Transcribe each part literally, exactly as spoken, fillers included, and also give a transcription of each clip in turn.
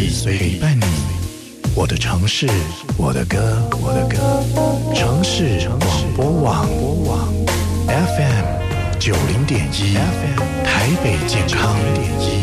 季陪伴你，我的城市，我的歌，我的歌，城市广播网 F M 九零点一 F M 台北健康点一。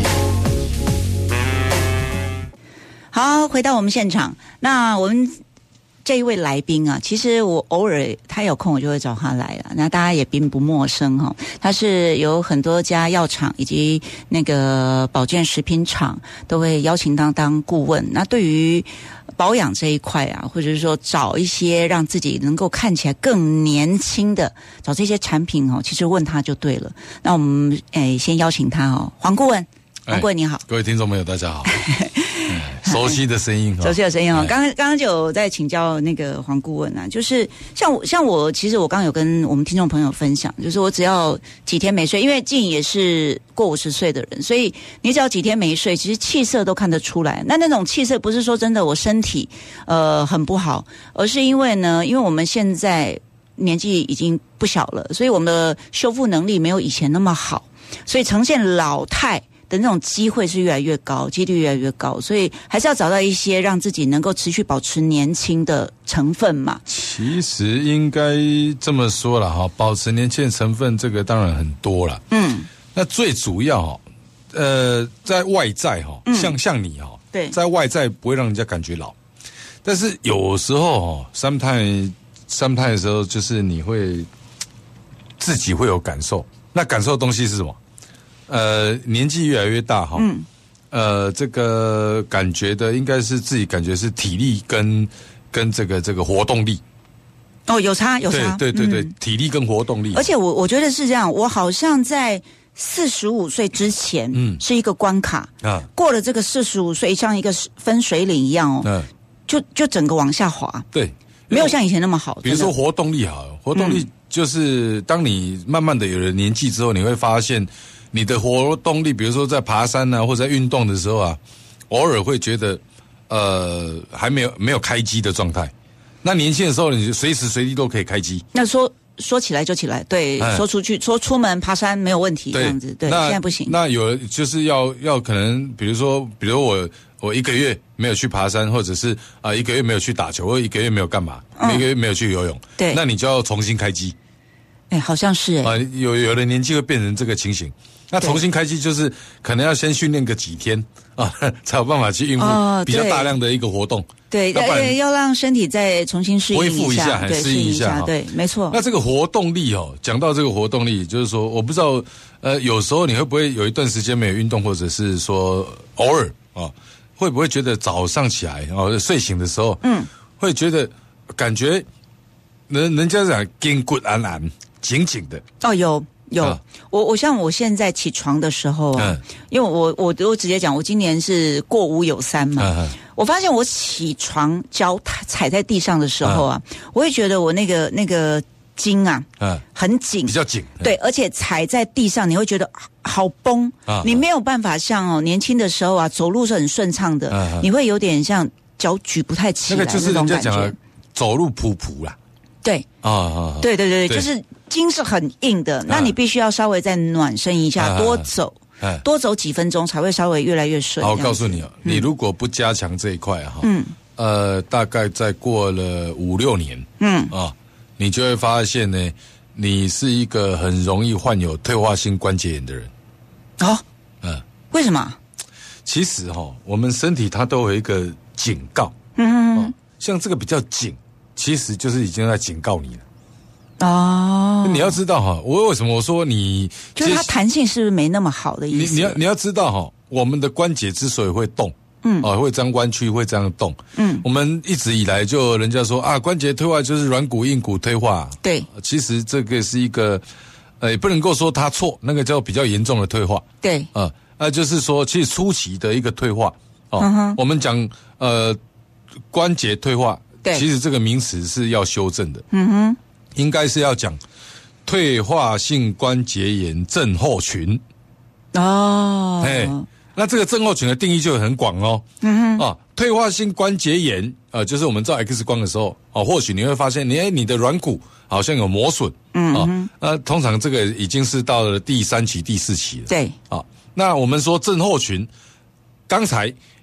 好，回到我们现场，那我们这一位来宾啊，其实我偶尔他有空我就会找他来了，那大家也并不陌生哈、哦。他是有很多家药厂以及那个保健食品厂都会邀请他当顾问。那对于保养这一块啊，或者是说找一些让自己能够看起来更年轻的，找这些产品哦，其实问他就对了。那我们诶先邀请他哦，黄顾问，黄顾问你好， 各位听众朋友大家好。熟悉的声音， 熟悉的声音哦。刚刚刚刚就有在请教那个黄顾问啊，就是像我像我，其实我刚刚有跟我们听众朋友分享，就是我只要几天没睡，因为静也是过五十岁的人，所以你只要几天没睡，其实气色都看得出来。那那种气色不是说真的我身体呃很不好，而是因为呢，因为我们现在年纪已经不小了，所以我们的修复能力没有以前那么好，所以呈现老态的那种机会是越来越高，几率越来越高，所以还是要找到一些让自己能够持续保持年轻的成分嘛。 其实应该这么说啦哈，保持年轻的成分这个当然很多啦。嗯，那最主要哈，呃，在外在哈，像像你哈，对，在外在不会让人家感觉老，但是有时候哈 ，sometimes sometimes 的时候就是你会自己会有感受，那感受的东西是什么？呃，年纪越来越大哈，嗯，呃，这个感觉的应该是自己感觉是体力跟跟这个这个活动力， 哦，有差有差， 对对对对，嗯、体力跟活动力。 而且我我觉得是这样，我好像在四十五岁之前，嗯，是一个关卡啊，过了这个四十五岁，像一个分水岭一样哦，嗯、就就整个往下滑， 对， 没有像以前那么好。 比如说活动力好了，活动力就是当你慢慢的有了年纪之后，你会发现。你的活动力，比如说在爬山啊，或者在运动的时候啊，偶尔会觉得，呃，还没有没有开机的状态。那年轻的时候，你随时随地都可以开机。 那说说起来就起来，对，嗯、说出去说出门爬山没有问题，这样子，对，现在不行。 那有就是要要可能，比如说，比如我我一个月没有去爬山，或者是啊、呃、一个月没有去打球，或者一个月没有干嘛，嗯、一个月没有去游泳，对，那你就要重新开机。 哎，好像是哎、 欸，啊，有有的年纪会变成这个情形。那重新开机就是可能要先训练个几天啊，才有办法去应付比较大量的一个活动。 对，要要让身体再重新适应恢复一下， 对， 适应一下。 对，没错。 那这个活动力哦，讲到这个活动力，就是说，我不知道，呃，有时候你会不会有一段时间没有运动，或者是说偶尔啊，会不会觉得早上起来哦，睡醒的时候，嗯，会觉得感觉人人家讲筋骨安安紧紧的哦，有。有、啊、我我像我现在起床的时候啊，嗯、因为我我我直接讲，我今年是过五有三嘛，嗯、我发现我起床脚踩在地上的时候啊，嗯、我会觉得我那个那个筋啊，嗯、很紧， 比较紧， 对，而且踩在地上你会觉得好崩，啊、你没有办法像哦年轻的时候啊，走路是很顺畅的，嗯、你会有点像脚举不太起来那种感觉， 那个就是人家讲的走路普普啦， 对，啊啊，对对对对，就是。筋是很硬的，那你必须要稍微再暖身一下，啊、多走，啊、多走几分钟才会稍微越来越顺。 好，我告诉你哦，嗯、你如果不加强这一块哈，嗯，呃，大概再过了五六年，嗯啊，你就会发现呢，你是一个很容易患有退化性关节炎的人。 哦，嗯，为什么？ 其实哈、哦，我们身体它都有一个警告，嗯、哦，像这个比较紧，其实就是已经在警告你了。 哦， 你要知道哈，我为什么我说你就是它弹性是不是没那么好的意思？ 你你要你要知道哈，我们的关节之所以会动，嗯，哦，会这样弯曲，会这样动，嗯，我们一直以来就人家说啊，关节退化就是软骨硬骨退化， 对， 其实这个是一个，呃，也不能够说它错，那个叫比较严重的退化， 对， 啊，那就是说其实初期的一个退化，哦，嗯、我们讲呃关节退化，对，其实这个名词是要修正的，嗯哼。应该是要讲退化性关节炎症候群哦，哎，那这个症候群的定义就很广哦，嗯哼，啊，退化性关节炎，呃，就是我们照 X 光的时候，哦、啊，或许你会发现，你哎，你的软骨好像有磨损，嗯啊，那通常这个已经是到了第三期、第四期了， 对， 啊，那我们说症候群，刚才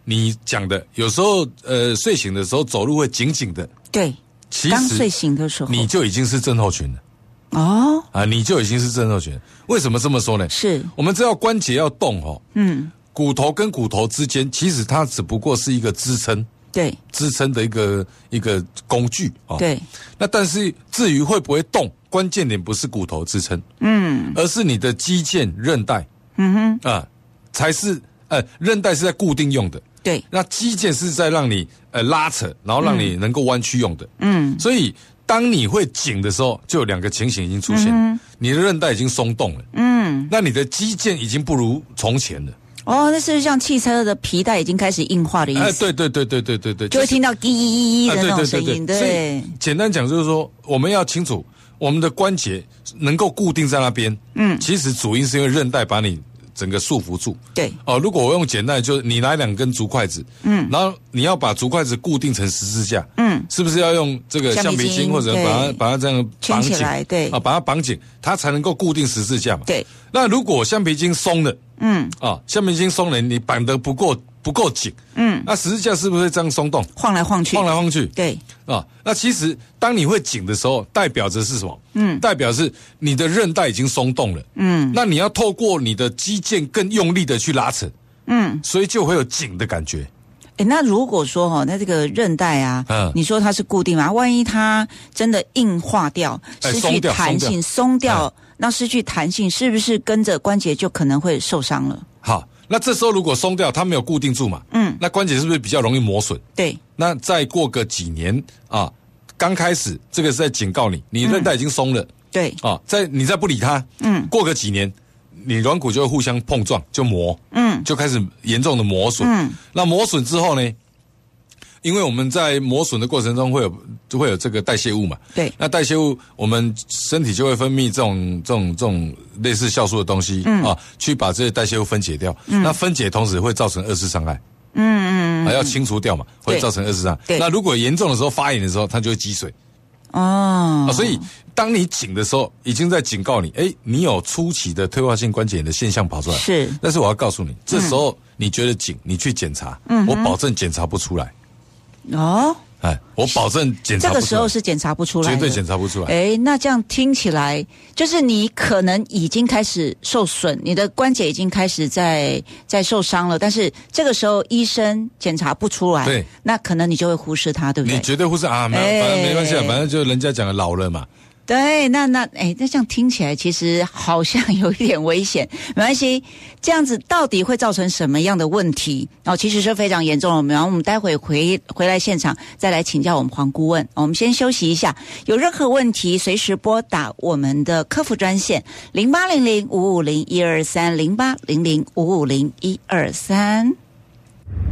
你讲的，有时候呃睡醒的时候走路会紧紧的， 对， 其实刚睡醒的时候你就已经是症候群了。 哦， 啊，你就已经是症候群。为什么这么说呢？ 是我们知道关节要动哦，嗯，骨头跟骨头之间，其实它只不过是一个支撑， 对， 支撑的一个一个工具哦。 对， 那但是至于会不会动，关键点不是骨头支撑，嗯，而是你的肌腱、韧带，嗯哼，啊，才是呃，韧带是在固定用的。 对， 那肌腱是在让你呃拉扯，然后让你能够弯曲用的。嗯，所以当你会紧的时候，就有两个情形已经出现了，嗯、你的韧带已经松动了。嗯，那你的肌腱已经不如从前了。 哦，那是像汽车的皮带已经开始硬化的意思。哎， 对对对对对对对， 就会听到滴滴的那种声音。对， 所以简单讲就是说，我们要清楚我们的关节能够固定在那边。嗯，其实主因是因为韧带把你整个束缚住。 对哦，如果我用简单的，就是你拿两根竹筷子，嗯，然后你要把竹筷子固定成十字架，嗯，是不是要用这个橡皮筋或者把它把它这样绑紧？ 对啊，把它绑紧，它才能够固定十字架嘛。 对。 那如果橡皮筋松了，嗯，啊，橡皮筋松了，你绑得不够不够紧，嗯，那十字架是不是这样松动？ 晃来晃去， 晃来晃去， 对。 啊，那其实当你会紧的时候，代表着是什么？嗯，代表是你的韧带已经松动了。嗯，那你要透过你的肌腱更用力的去拉扯。嗯，所以就会有紧的感觉。 哎，那如果说哈、哦，那这个韧带啊，嗯，你说它是固定嘛？万一它真的硬化掉，失去弹性，松掉，嗯、那失去弹性，是不是跟着关节就可能会受伤了？ 好，那这时候如果松掉，它没有固定住嘛，嗯，那关节是不是比较容易磨损？ 对。 那再过个几年啊，刚开始这个是在警告你，你韧带已经松了，嗯、 对， 啊，在你再不理它，嗯，过个几年。你软骨就会互相碰撞，就磨，嗯，就开始严重的磨损。嗯，那磨损之后呢？因为我们在磨损的过程中会有就会有这个代谢物嘛， 对， 那代谢物我们身体就会分泌这种这种这种类似酵素的东西、嗯、啊，去把这些代谢物分解掉。嗯、那分解同时会造成二次伤害。嗯嗯，啊，要清除掉嘛，会造成二次伤害。对，那如果严重的时候发炎的时候，它就会积水。哦、啊，所以当你紧的时候，已经在警告你，哎，你有初期的退化性关节炎的现象跑出来。 是， 但是我要告诉你，这时候你觉得紧，你去检查，嗯、我保证检查不出来。哦。哎，我保证检查不出来。这个时候是检查不出来的， 绝对检查不出来。 哎，那这样听起来，就是你可能已经开始受损，你的关节已经开始在在受伤了，但是这个时候医生检查不出来，对，那可能你就会忽视它，对不对？ 你绝对忽视啊，没反正没关系啊，反正就人家讲的老了嘛。 对，那那哎，那这样听起来其实好像有一点危险。没关系，这样子到底会造成什么样的问题？哦，其实是非常严重的。然后我们待会回回来现场再来请教我们黄顾问。我们先休息一下，有任何问题随时拨打我们的客服专线零八零零五五零一二三零八零零五五零一二三。